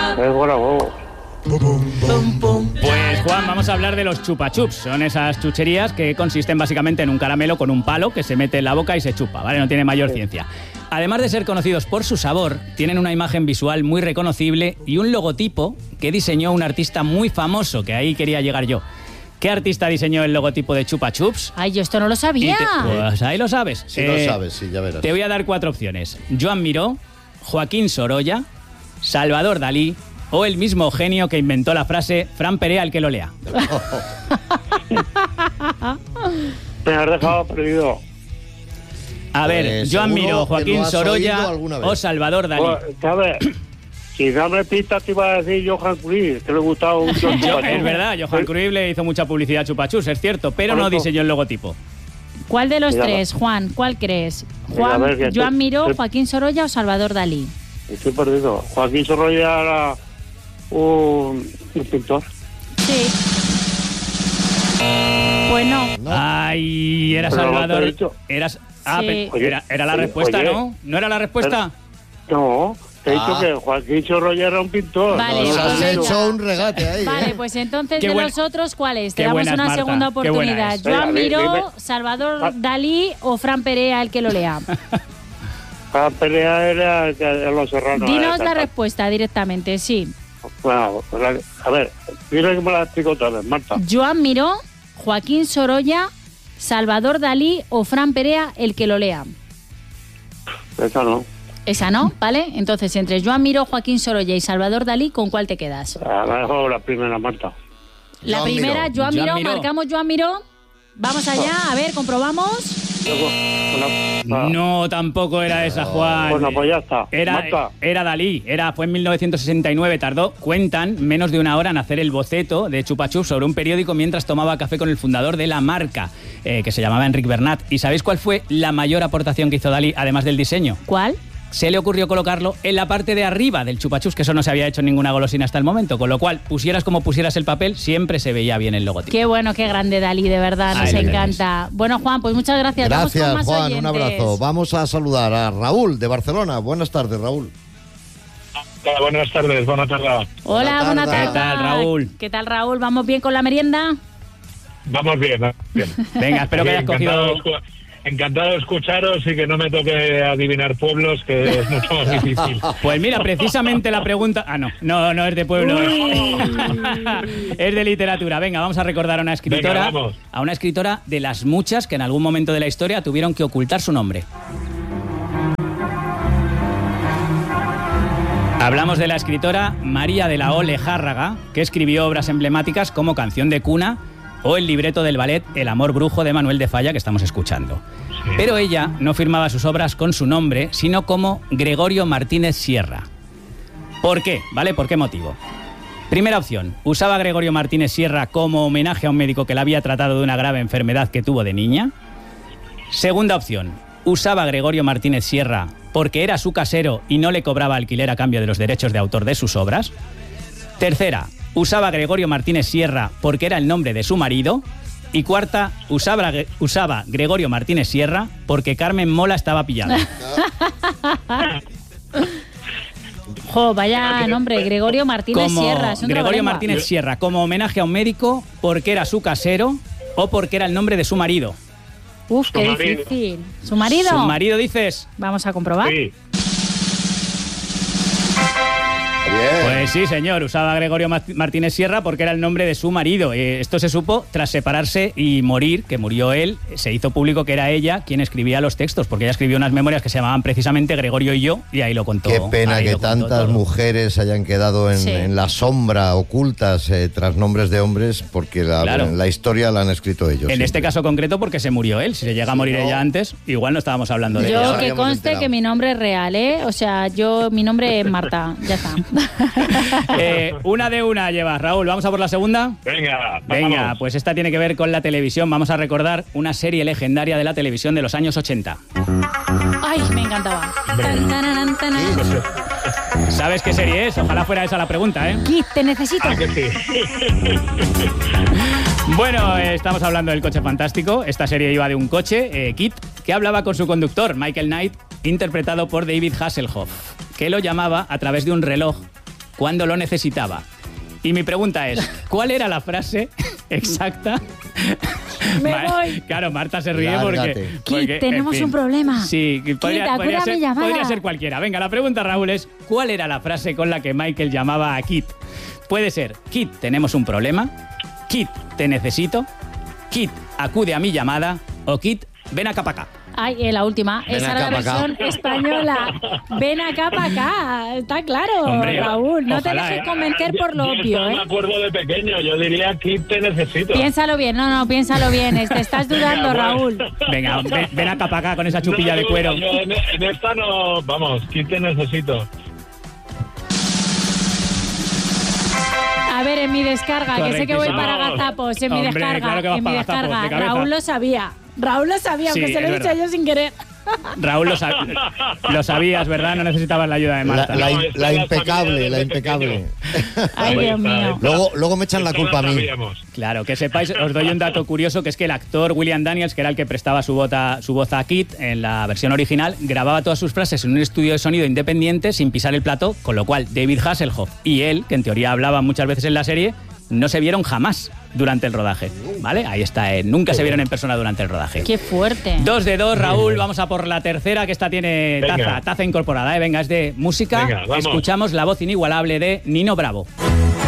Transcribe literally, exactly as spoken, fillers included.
Es buena, huevo. Pues Juan, vamos a hablar de los chupa chups. Son esas chucherías que consisten básicamente en un caramelo con un palo que se mete en la boca y se chupa, ¿vale? No tiene mayor ciencia. Además de ser conocidos por su sabor, tienen una imagen visual muy reconocible y un logotipo que diseñó un artista muy famoso, que ahí quería llegar yo. ¿Qué artista diseñó el logotipo de Chupa Chups? Ay, yo esto no lo sabía. Te, pues ahí lo sabes. Sí, eh, lo sabes, sí, ya verás. Te voy a dar cuatro opciones. Joan Miró, Joaquín Sorolla, Salvador Dalí o el mismo genio que inventó la frase Fran Perea el que lo lea. Me has dejado perdido. A ver, Pues Joan seguro Miró, que Joaquín lo has Sorolla oído alguna vez. o Salvador Dalí. Pues, ¿sabes? Si dame pistas te iba a decir Johan Cruyff, que le gustaba mucho. Yo, es verdad, Johan Cruyff le hizo mucha publicidad a Chupa Chups, es cierto, pero no diseñó el logotipo. ¿Cuál de los Mira, tres, Juan? ¿Cuál crees? Mira, Juan, a ver, que Joan estoy- Miró, estoy- Joaquín Sorolla o Salvador Dalí. Estoy perdido. Joaquín Sorolla era un, un pintor. Sí. Pues no. No. Ay, era Pero lo Salvador. has dicho. Eras, ah, Sí. pe- Oye, era, era la oye, respuesta, oye. ¿no? ¿No era la respuesta? No, te he dicho Ah. que Joaquín Sorolla era un pintor. Vale, Nos No, has pues no, venga. hecho un regate ahí, Vale, ¿eh? pues entonces Qué de buen- los otros, ¿cuáles? Te qué damos buena es, una Marta, segunda qué buena oportunidad. es. Joan Venga, Miró, dime. Salvador Ah. Dalí o Fran Perea, el que lo lea. La pelea era el que- de los serranos. Dinos eh, la respuesta directamente, sí. Bueno, la- a ver, dile que me la explico otra vez, Marta. Joan Miró, Joaquín Sorolla, Salvador Dalí o Fran Perea, el que lo lea. Esa no. Esa no, ¿vale? Entonces, entre Joan Miró, Joaquín Sorolla y Salvador Dalí, ¿con cuál te quedas? A lo mejor la primera, Marta. La Joan primera, Miró. Joan Joan Miró, Miró. marcamos Joan Miró. Vamos allá, a ver, comprobamos. Luego, una- ah, No, tampoco era esa, Juan. Bueno, pues ya está. Era, Marta. era Dalí, era, fue en mil novecientos sesenta y nueve, tardó, cuentan, menos de una hora en hacer el boceto de Chupa Chups sobre un periódico mientras tomaba café con el fundador de la marca, eh, que se llamaba Enric Bernat. ¿Y sabéis cuál fue la mayor aportación que hizo Dalí, además del diseño? ¿Cuál? Se le ocurrió colocarlo en la parte de arriba del Chupa Chups, que eso no se había hecho en ninguna golosina hasta el momento, con lo cual, pusieras como pusieras el papel, siempre se veía bien el logotipo. Qué bueno, qué grande Dalí, de verdad, nos Ahí lo tenéis. encanta. Bueno, Juan, pues muchas gracias. Vamos con Gracias, más Juan. Un oyentes. abrazo. Vamos a saludar a Raúl de Barcelona. Buenas tardes, Raúl. Hola, buenas tardes, buenas tardes. Hola, Buena buenas tarde. tardes. ¿Qué tal, Raúl? ¿Qué tal, Raúl? ¿Vamos bien con la merienda? Vamos bien, ¿eh? bien. Venga, espero que hayas encantado, cogido... escu- encantado de escucharos y que no me toque adivinar pueblos, que es mucho más difícil. Pues mira, precisamente la pregunta... Ah, no, no, no es de pueblo. Es de literatura. Venga, vamos a recordar a una escritora, Venga, vamos. a una escritora de las muchas que en algún momento de la historia tuvieron que ocultar su nombre. Hablamos de la escritora María de la O. Lejárraga, que escribió obras emblemáticas como Canción de cuna o el libreto del ballet El amor brujo de Manuel de Falla, que estamos escuchando. Sí. Pero ella no firmaba sus obras con su nombre, sino como Gregorio Martínez Sierra. ¿Por qué? ¿Vale? ¿Por qué motivo? Primera opción, usaba a Gregorio Martínez Sierra como homenaje a un médico que la había tratado de una grave enfermedad que tuvo de niña. Segunda opción, usaba a Gregorio Martínez Sierra porque era su casero y no le cobraba alquiler a cambio de los derechos de autor de sus obras. Tercera, usaba a Gregorio Martínez Sierra porque era el nombre de su marido. Y cuarta, usaba, usaba Gregorio Martínez Sierra porque Carmen Mola estaba pillada. Jo, vaya nombre, Gregorio Martínez Como Sierra. Es un Gregorio trabalengua. Martínez Sierra, como homenaje a un médico porque era su casero o porque era el nombre de su marido. Uf, qué Su marido. difícil. ¿Su marido? ¿Su marido dices? Vamos a comprobar. Sí, Bien. Pues sí, señor, usaba a Gregorio Ma- Martínez Sierra porque era el nombre de su marido. Eh, esto se supo tras separarse y morir, que murió él. Se hizo público que era ella quien escribía los textos, porque ella escribió unas memorias que se llamaban precisamente Gregorio y yo, y ahí lo contó. Qué pena ahí que lo contó tantas todo. mujeres hayan quedado en, Sí. en la sombra, ocultas eh, tras nombres de hombres, porque la, Claro. la historia la han escrito ellos. En siempre. este caso concreto porque se murió él. Si se llega a morir no. ella antes, igual no estábamos hablando de Yo ella. ahora que ya hemos conste enterado. que mi nombre es real, ¿eh? O sea, yo, mi nombre es Marta. Ya está. Eh, una de una llevas, Raúl. ¿Vamos a por la segunda? venga, Venga, vamos. pues esta tiene que ver con la televisión. Vamos a recordar una serie legendaria de la televisión de los años ochenta. Ay, me encantaba. Tan, tanaran, tanaran. ¿Sabes qué serie es? Ojalá fuera esa la pregunta, ¿eh? Kit, te necesito. Ah, que sí. Bueno, eh, estamos hablando del coche fantástico. Esta serie iba de un coche, eh, Kit, que hablaba con su conductor, Michael Knight, interpretado por David Hasselhoff, que lo llamaba a través de un reloj cuando lo necesitaba. Y mi pregunta es, ¿cuál era la frase exacta? Me Ma- voy. Claro, Marta se ríe Lárgate. porque... Kit, porque, en tenemos fin. un problema. Sí, Kit, podría, podría, acuda a mi ser, llamada. podría ser cualquiera. Venga, la pregunta, Raúl, es ¿cuál era la frase con la que Michael llamaba a Kit? Puede ser, Kit, tenemos un problema, Kit, te necesito, Kit, acude a mi llamada o Kit, ven acá para acá. Ay, eh, la última. Ven Esa acá, era la pa' acá. versión española. Ven acá para acá. Está claro, Hombre, Raúl. No ojalá, te dejes ¿eh? convencer por lo Yo obvio, estaba ¿eh? me acuerdo de pequeño, yo diría Kit te necesito. Piénsalo bien. No, no, piénsalo bien. Te estás dudando, Venga, Raúl. bueno. Venga, ven, ven acá para acá con esa chupilla No, de cuero. yo en, en esta no, vamos, Kit te necesito. A ver, en mi descarga, que sé que voy Correctísimo. para gazapos, en mi Hombre, descarga, claro que vas en mi para gazapos, descarga. de cabeza. Raúl lo sabía. Raúl lo sabía, Sí, aunque se lo es he dicho verdad. yo sin querer. Raúl, lo, sab- lo sabías, ¿verdad? No necesitabas la ayuda de La, Marta. la No, in- esta la la impecable, sabía la desde impecable. Ay, Ahí Dios está, mío. ahí está. Luego, luego me echan la Esta culpa a la mí. sabíamos. Claro, que sepáis, os doy un dato curioso, que es que el actor William Daniels, que era el que prestaba su, bota- su voz a Kit en la versión original, grababa todas sus frases en un estudio de sonido independiente sin pisar el plató, con lo cual David Hasselhoff y él, que en teoría hablaban muchas veces en la serie, no se vieron jamás durante el rodaje, ¿vale? Ahí está, eh, nunca se vieron en persona durante el rodaje. Qué fuerte. Dos de dos, Raúl, vamos a por la tercera, que esta tiene Venga. taza, taza incorporada, ¿eh? Venga, es de música. Venga, vamos. Escuchamos la voz inigualable de Nino Bravo.